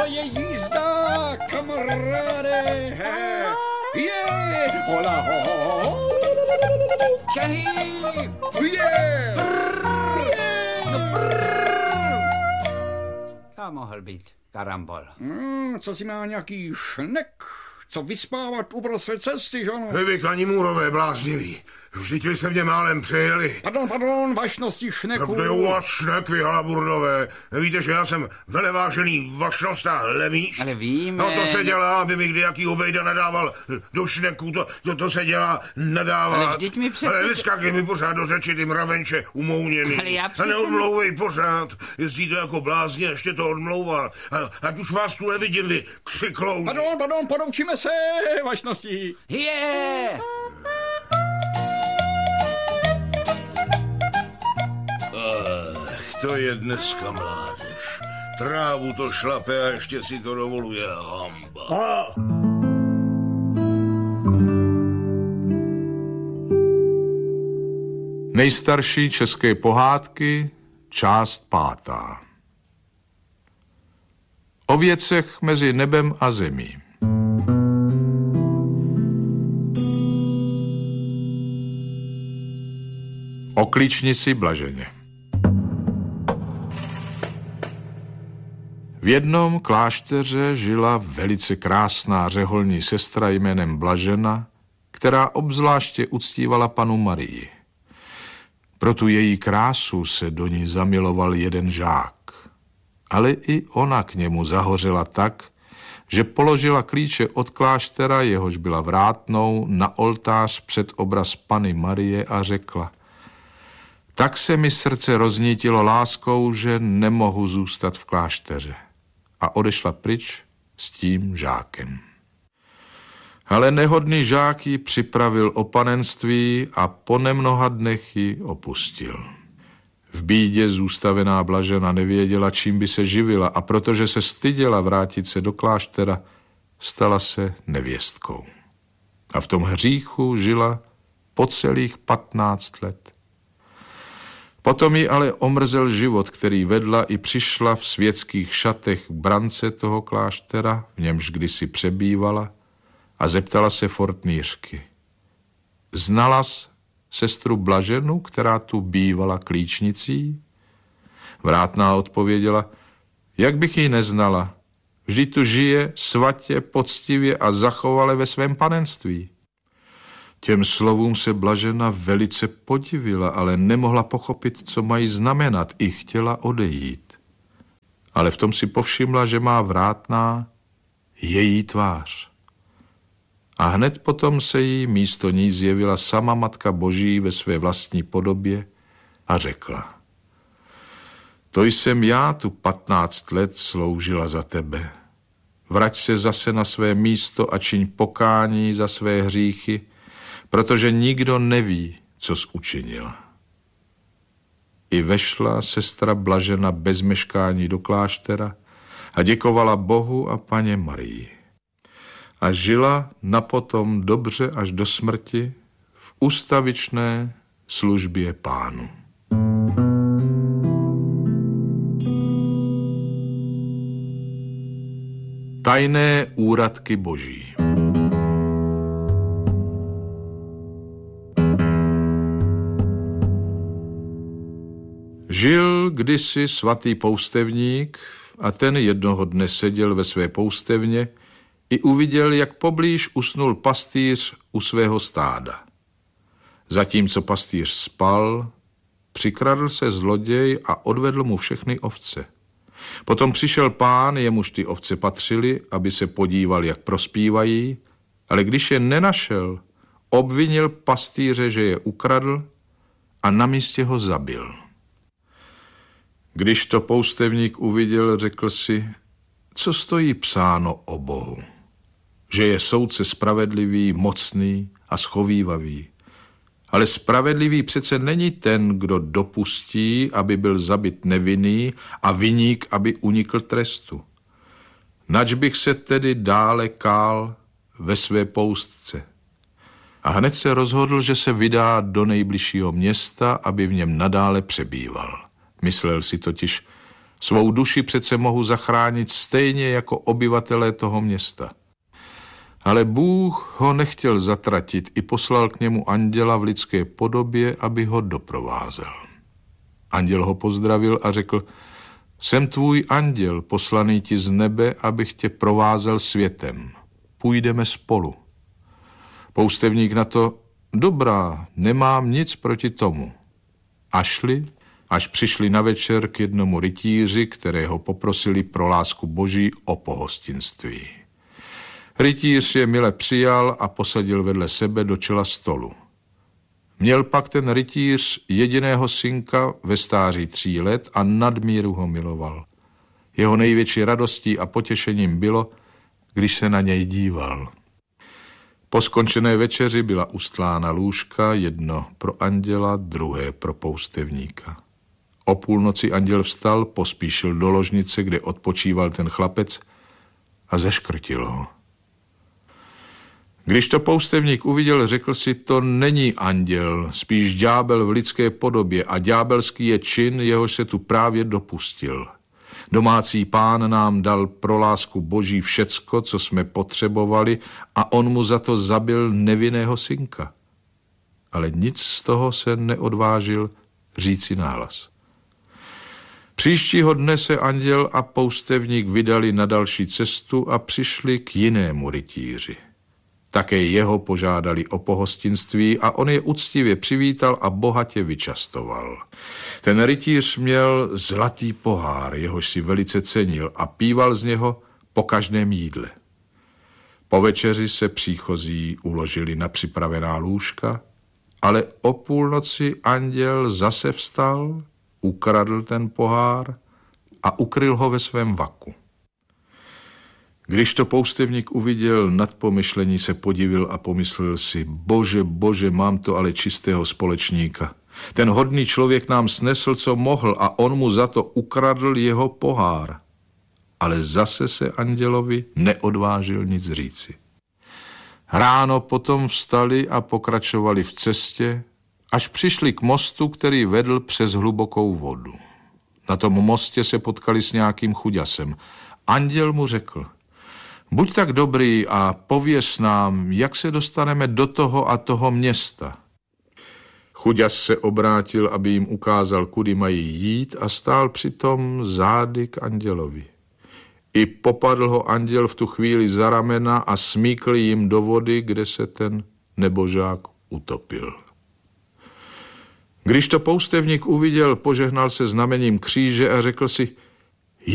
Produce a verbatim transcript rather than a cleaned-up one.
to je jízda, kamaráde. Je, hola, ho, ho, ho. Čehy! Je, To mohl být karambol. Hmm, co si má nějaký šnek? Co vyspávat uprostřed cesty, že ano? Vy kanimůrové bláznivý. Vždyť vy jste mě málem přejeli. Pardon, pardon, vašnosti šneku. Kde u vás šnek, vy halaburdové? Nevíte, že já jsem velevážený vašnost a lemíš? Ale víme. No to se dělá, aby mi kdy jaký obejda nadával do šneku, to, to, to se dělá nadávat. Ale vždyť mi přece... Ale vyskakej mi pořád do řeči, ty mravenče umouněný. Ale já přece... A neodmlouvej pořád. Jezdíte jako blázni, ještě to odmlouvá. A, ať už vás tu neviděli, křiklouni. Pardon, pardon, poroučíme se, vašnosti. Je! To je dneska mládež. Trávu to šlape a ještě si to dovoluje, hamba. A... Nejstarší české pohádky, část pátá. O věcech mezi nebem a zemí. O klíčnici Blaženě. V jednom klášteře žila velice krásná řeholní sestra jménem Blažena, která obzvláště uctívala panu Marii. Pro tu její krásu se do ní zamiloval jeden žák, ale i ona k němu zahořela tak, že položila klíče od kláštera, jehož byla vrátnou, na oltář před obraz Panny Marie a řekla: tak se mi srdce roznítilo láskou, že nemohu zůstat v klášteře. A odešla pryč s tím žákem. Ale nehodný žák ji připravil o panenství a po nemnoha dnech ji opustil. V bídě zůstavená Blažena nevěděla, čím by se živila, a protože se styděla vrátit se do kláštera, stala se nevěstkou. A v tom hříchu žila po celých patnáct let. Potom ji ale omrzel život, který vedla i přišla v světských šatech k brance toho kláštera, v němž kdysi přebývala, a zeptala se fortnýřky: znalas sestru Blaženu, která tu bývala klíčnicí? Vrátná odpověděla: jak bych ji neznala, vždyť tu žije svatě, poctivě a zachovale ve svém panenství. Těm slovům se Blažena velice podivila, ale nemohla pochopit, co mají znamenat, i chtěla odejít. Ale v tom si povšimla, že má vrátná její tvář. A hned potom se jí místo ní zjevila sama Matka Boží ve své vlastní podobě a řekla: to jsem já tu patnáct let sloužila za tebe. Vrať se zase na své místo a čiň pokání za své hříchy, protože nikdo neví, co jsi učinila. I vešla sestra Blažena bez meškání do kláštera a děkovala Bohu a Panně Marii. A žila napotom dobře až do smrti v ustavičné službě Pánu. Tajné úradky Boží. Žil kdysi svatý poustevník a ten jednoho dne seděl ve své poustevně i uviděl, jak poblíž usnul pastýř u svého stáda. Zatímco pastýř spal, přikradl se zloděj a odvedl mu všechny ovce. Potom přišel pán, jemuž ty ovce patřily, aby se podíval, jak prospívají, ale když je nenašel, obvinil pastýře, že je ukradl, a na místě ho zabil. Když to poustevník uviděl, řekl si: co stojí psáno o Bohu? Že je soudce spravedlivý, mocný a schovívavý. Ale spravedlivý přece není ten, kdo dopustí, aby byl zabit nevinný, a viník, aby unikl trestu. Nač bych se tedy dále kál ve své poustce. A hned se rozhodl, že se vydá do nejbližšího města, aby v něm nadále přebýval. Myslel si totiž: Svou duši přece mohu zachránit stejně jako obyvatelé toho města. Ale Bůh ho nechtěl zatratit, i poslal k němu anděla v lidské podobě, aby ho doprovázel. Anděl ho pozdravil a řekl: Jsem tvůj anděl, poslaný ti z nebe, abych tě provázel světem. Půjdeme spolu. Poustevník na to: Dobrá, nemám nic proti tomu. A šli, až přišli na večer k jednomu rytíři, kterého poprosili pro lásku Boží o pohostinství. Rytíř je mile přijal a posadil vedle sebe do čela stolu. Měl pak ten rytíř jediného synka ve stáří tří let a nadmíru ho miloval. Jeho největší radostí a potěšením bylo, když se na něj díval. Po skončené večeři byla ustlána lůžka, jedno pro anděla, druhé pro poustevníka. O půlnoci anděl vstal, pospíšil do ložnice, kde odpočíval ten chlapec, a zeškrtil ho. Když to poustevník uviděl, řekl si: To není anděl, spíš ďábel v lidské podobě, a ďábelský je čin, jehož se tu právě dopustil. Domácí pán nám dal pro lásku Boží všecko, co jsme potřebovali, a on mu za to zabil nevinného synka. Ale nic z toho se neodvážil říci nahlas. Příštího dne se anděl a poustevník vydali na další cestu a přišli k jinému rytíři. Také jeho požádali o pohostinství a on je uctivě přivítal a bohatě vyčastoval. Ten rytíř měl zlatý pohár, jehož si velice cenil, a píval z něho po každém jídle. Po večeři se příchozí uložili na připravená lůžka, ale o půlnoci anděl zase vstal, ukradl ten pohár a ukryl ho ve svém vaku. Když to poustevník uviděl, nad pomyšlení se podivil a pomyslel si: Bože, bože, mám to ale čistého společníka. Ten hodný člověk nám snesl, co mohl, a on mu za to ukradl jeho pohár. Ale zase se andělovi neodvážil nic říci. Ráno potom vstali a pokračovali v cestě, až přišli k mostu, který vedl přes hlubokou vodu. Na tom mostě se potkali s nějakým chuďasem. Anděl mu řekl: Buď tak dobrý a pověz nám, jak se dostaneme do toho a toho města. Chuďas se obrátil, aby jim ukázal, kudy mají jít, a stál přitom zády k andělovi. I popadl ho anděl v tu chvíli za ramena a smíkl jim do vody, kde se ten nebožák utopil. Když to poustevník uviděl, požehnal se znamením kříže a řekl si: